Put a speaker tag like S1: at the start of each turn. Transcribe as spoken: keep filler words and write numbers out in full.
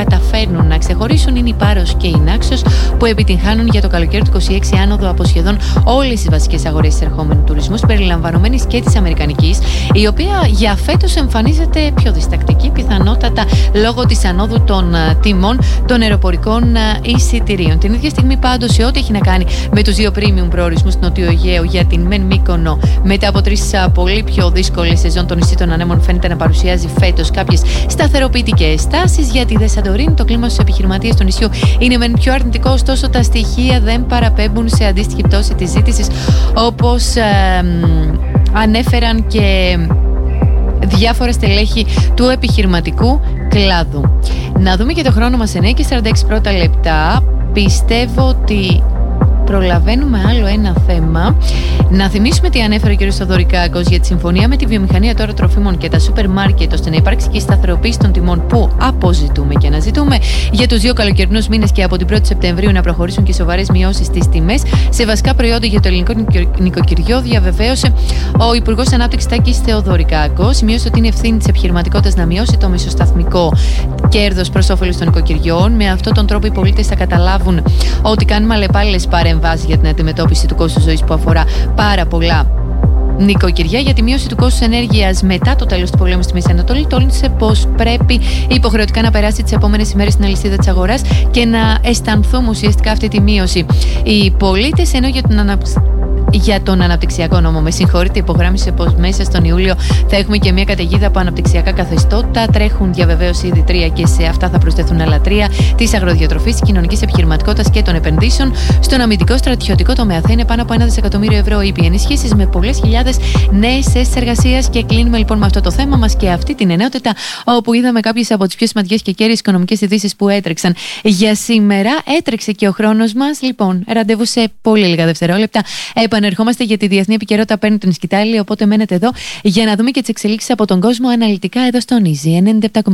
S1: καταφέρνουν να ξεχωρίσουν είναι η Πάρος και η Νάξος, που επιτυγχάνουν για το καλοκαίρι του είκοσι έξι άνοδο από σχεδόν όλες τις βασικές αγορές της ερχόμενου τουρισμού, περιλαμβανομένης και της αμερικανικής, η οποία για φέτος εμφανίζεται πιο διστακτική, πιθανότατα λόγω της ανόδου των τιμών των αεροπορικών εισιτηρίων. Την ίδια στιγμή, πάντως, σε ό,τι έχει να κάνει με τους δύο premium προορισμούς του Νοτιού Αιγαίου, για την μεν Μύκονο, μετά από τρεις πολύ πιο δύσκολες σεζόν των νησί των Ανέμων, φαίνεται να παρουσιάζει φέτος κάποιες σταθεροποιητικές τάσεις. Για τη Δε Σαντορίνη, το κλίμα στους επιχειρηματίες του νησιού είναι μεν πιο αρνητικό, ωστόσο τα στοιχεία δεν παραπέμπουν σε αντίστοιχη πτώση της ζήτησης, όπως ε, ανέφεραν και διάφορα στελέχη του επιχειρηματικού κλάδου. Να δούμε και το χρόνο μας, εννιά και σαράντα έξι πρώτα λεπτά. Πιστεύω ότι προλαβαίνουμε άλλο ένα θέμα. Να θυμίσουμε τι ανέφερε ο κ. Θοδωρικάκος για τη συμφωνία με τη βιομηχανία τώρα τροφίμων και τα σούπερ μάρκετ, ώστε να υπάρξει και η σταθεροποίηση των τιμών που αποζητούμε και αναζητούμε για τους δύο καλοκαιρινούς μήνες, και από την πρώτη Σεπτεμβρίου να προχωρήσουν και σοβαρές μειώσεις στις τιμές σε βασικά προϊόντα για το ελληνικό νοικοκυριό, διαβεβαίωσε ο Υπουργός Ανάπτυξης Τάκης Θεοδωρικάκος. Σημείωσε ότι είναι ευθύνη της επιχειρηματικότητας να μειώσει το μεσοσταθμικό κέρδος προς όφελος των νοικοκυριών. Με αυτόν τον τρόπο οι πολίτες θα καταλάβουν ότι κάνουμε αλλεπάλληλες παρεμβάσεις για την αντιμετώπιση του κόστους ζωής που αφορά πάρα πολλά νοικοκυριά. Για τη μείωση του κόστους ενέργειας μετά το τέλος του πολέμου στη Μέση Ανατολή, τόνισε πως πρέπει υποχρεωτικά να περάσει τις επόμενες ημέρες στην αλυσίδα της αγοράς και να αισθανθούμε ουσιαστικά αυτή τη μείωση οι πολίτες, ενώ για τον αναπτυξιακό Για τον αναπτυξιακό νόμο, με συγχωρείτε, υπογράμμισε πως μέσα στον Ιούλιο θα έχουμε και μια καταιγίδα από αναπτυξιακά καθεστώτα. Τρέχουν διαβεβαίως ήδη τρία και σε αυτά θα προσθεθούν άλλα τρία: της αγροδιατροφής, της κοινωνικής επιχειρηματικότητας και των επενδύσεων. Στον αμυντικό στρατιωτικό τομέα θα είναι πάνω από ένα δισεκατομμύριο ευρώ ήπιοι ενισχύσεις με πολλές χιλιάδες νέες θέσεις εργασίας. Και κλείνουμε λοιπόν με αυτό το θέμα μας και αυτή την ενότητα, όπου είδαμε κάποιες από τις πιο σημαντικές και κέρυες οικονομικές ειδήσεις που έτρεξαν για σήμερα. Έτρεξε και ο χρόνος μας. Λοιπόν, ραντεβού σε πολύ λίγα δευτερόλεπτα. Επανερχόμαστε για τη διεθνή επικαιρότητα. Παίρνει την σκητάλη, οπότε μένετε εδώ για να δούμε και τις εξελίξεις από τον κόσμο αναλυτικά εδώ στον Easy ενενήντα επτά.